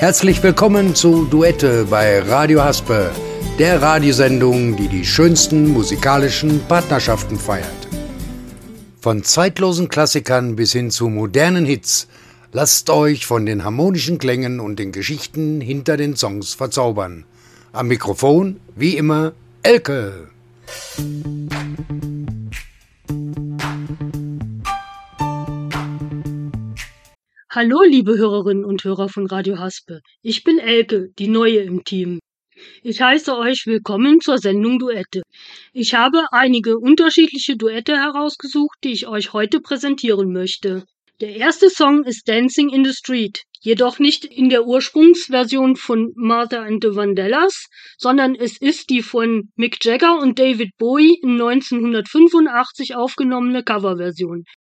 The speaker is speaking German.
Herzlich willkommen zu Duette bei Radio Haspe, der Radiosendung, die die schönsten musikalischen Partnerschaften feiert. Von zeitlosen Klassikern bis hin zu modernen Hits, lasst euch von den harmonischen Klängen und den Geschichten hinter den Songs verzaubern. Am Mikrofon, wie immer, Elke. Hallo, liebe Hörerinnen und Hörer von Radio Haspe. Ich bin Elke, die Neue im Team. Ich heiße euch willkommen zur Sendung Duette. Ich habe einige unterschiedliche Duette herausgesucht, die ich euch heute präsentieren möchte. Der erste Song ist Dancing in the Street, jedoch nicht in der Ursprungsversion von Martha and the Vandellas, sondern es ist die von Mick Jagger und David Bowie in 1985 aufgenommene Coverversion.